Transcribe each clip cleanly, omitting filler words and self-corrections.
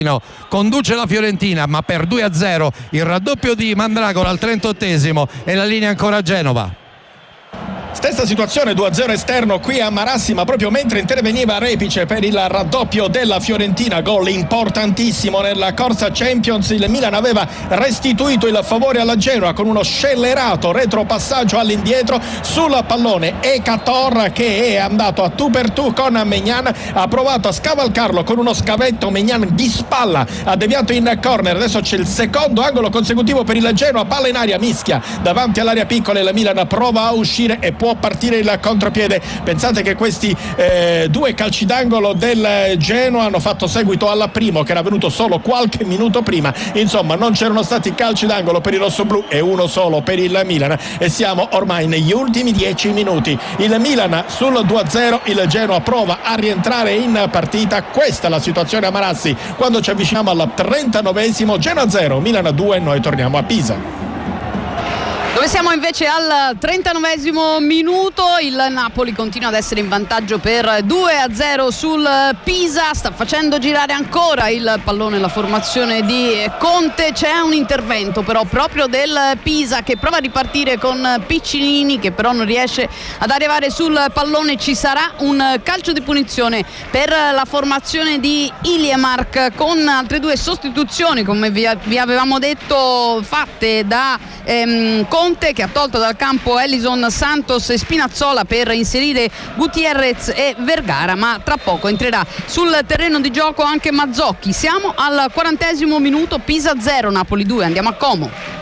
Conduce la Fiorentina, ma per 2-0 il raddoppio di Mandragora al 38esimo e la linea ancora a Genova. Stessa situazione, 2-0 esterno qui a Marassi, ma proprio mentre interveniva Repice per il raddoppio della Fiorentina, gol importantissimo nella corsa Champions. Il Milan aveva restituito il favore alla Genoa con uno scellerato retropassaggio all'indietro sul pallone. Ekator, che è andato a tu per tu con Maignan, ha provato a scavalcarlo con uno scavetto. Maignan di spalla ha deviato in corner. Adesso c'è il secondo angolo consecutivo per il Genoa, palla in aria, mischia davanti all'area piccola, il Milan prova a uscire e può partire il contropiede. Pensate che questi due calci d'angolo del Genoa hanno fatto seguito al primo, che era venuto solo qualche minuto prima. Insomma, non c'erano stati calci d'angolo per i rossoblù e uno solo per il Milan, e siamo ormai negli ultimi 10 minuti. Il Milan sul 2-0, il Genoa prova a rientrare in partita. Questa è la situazione a Marassi quando ci avviciniamo al 39esimo. Genoa 0, Milan 2, noi torniamo a Pisa, dove siamo invece al 39esimo minuto. Il Napoli continua ad essere in vantaggio per 2-0 sul Pisa, sta facendo girare ancora il pallone la formazione di Conte. C'è un intervento però proprio del Pisa che prova a ripartire con Piccinini, che però non riesce ad arrivare sul pallone. Ci sarà un calcio di punizione per la formazione di Iliemark, con altre due sostituzioni, come vi avevamo detto, fatte da Conte, che ha tolto dal campo Ellison, Santos e Spinazzola per inserire Gutierrez e Vergara, ma tra poco entrerà sul terreno di gioco anche Mazzocchi. Siamo al 40esimo minuto, Pisa 0, Napoli 2, andiamo a Como.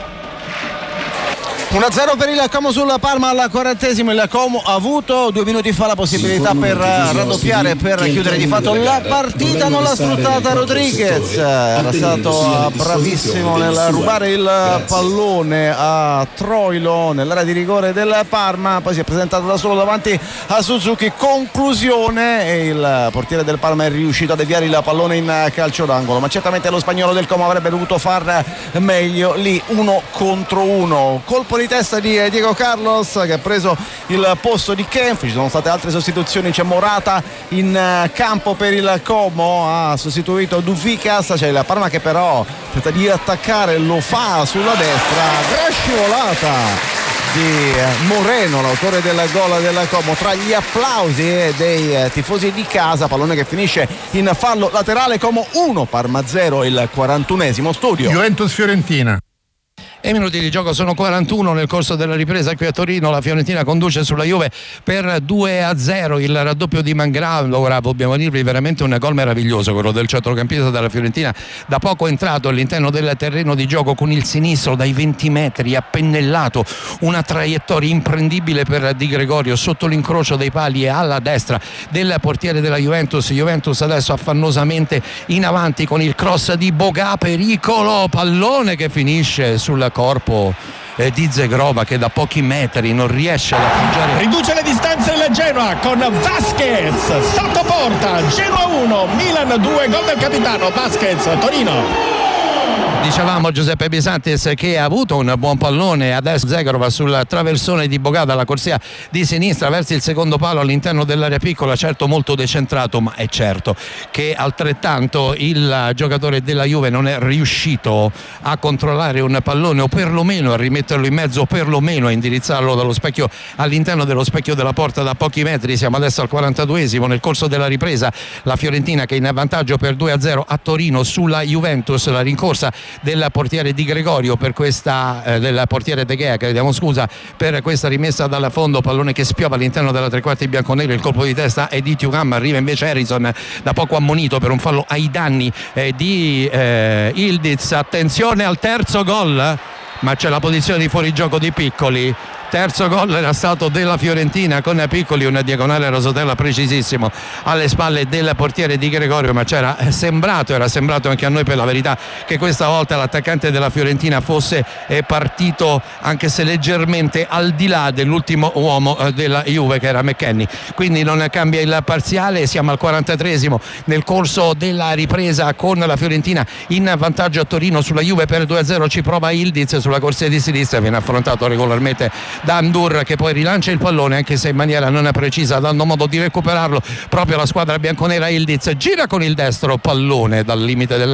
1-0 per il Como sul Parma al 40esimo. Il Como ha avuto 2 minuti fa la possibilità per raddoppiare, per chiudere di fatto la partita. Non l'ha sfruttata Rodriguez, era stato bravissimo nel rubare il pallone a Troilo nell'area di rigore del Parma, poi si è presentato da solo davanti a Suzuki. Conclusione, e il portiere del Parma è riuscito a deviare il pallone in calcio d'angolo, ma certamente lo spagnolo del Como avrebbe dovuto far meglio lì, 1 contro 1. Colpo di testa di Diego Carlos, che ha preso il posto di Kempf. Ci sono state altre sostituzioni, c'è Morata in campo per il Como, ha sostituito Duficas. C'è il Parma che però tenta di attaccare, lo fa sulla destra, gran scivolata di Moreno, l'autore del gol del Como, tra gli applausi dei tifosi di casa. Pallone che finisce in fallo laterale. Como 1, Parma 0, il 41esimo. Studio Juventus-Fiorentina. E i minuti di gioco sono 41 nel corso della ripresa qui a Torino. La Fiorentina conduce sulla Juve per 2-0. Il raddoppio di Mandragora, dobbiamo dirvi, veramente un gol meraviglioso quello del centrocampista della Fiorentina, da poco entrato all'interno del terreno di gioco con il sinistro dai 20 metri, ha pennellato una traiettoria imprendibile per Di Gregorio sotto l'incrocio dei pali e alla destra del portiere della Juventus adesso affannosamente in avanti con il cross di Boga, pericolo, pallone che finisce sul corpo di Zegrova, che da pochi metri non riesce ad appoggiare. Riduce le distanze del Genoa con Vasquez sotto porta. Genoa 1, Milan 2, gol del capitano Vasquez. Torino. Dicevamo Giuseppe Bisantis che ha avuto un buon pallone, adesso Zegrova sul traversone di Boga dalla corsia di sinistra verso il secondo palo all'interno dell'area piccola, certo molto decentrato, ma è certo che altrettanto il giocatore della Juve non è riuscito a controllare un pallone, o perlomeno a rimetterlo in mezzo, o perlomeno a indirizzarlo dallo specchio all'interno dello specchio della porta da pochi metri. Siamo adesso al 42esimo. Nel corso della ripresa la Fiorentina che è in vantaggio per 2-0 a Torino sulla Juventus. La rincorsa del portiere Di Gregorio per questa del portiere De Gea, chiediamo scusa, per questa rimessa dal fondo, pallone che spiova all'interno della tre quarti bianconero. Il colpo di testa è di Thuram, arriva invece Harrison, da poco ammonito per un fallo ai danni di Ildiz. Attenzione al terzo gol, ma c'è la posizione di fuorigioco di Piccoli. Terzo gol era stato della Fiorentina con Piccoli, una diagonale Rosotella precisissimo alle spalle del portiere Di Gregorio, ma era sembrato anche a noi per la verità che questa volta l'attaccante della Fiorentina fosse partito anche se leggermente al di là dell'ultimo uomo della Juve, che era McKennie. Quindi non cambia il parziale, siamo al 43esimo nel corso della ripresa con la Fiorentina in vantaggio a Torino sulla Juve per 2-0. Ci prova Ildiz sulla corsia di sinistra, viene affrontato regolarmente da Andur, che poi rilancia il pallone anche se in maniera non precisa, dando modo di recuperarlo proprio la squadra bianconera. Ildiz gira con il destro, pallone dal limite del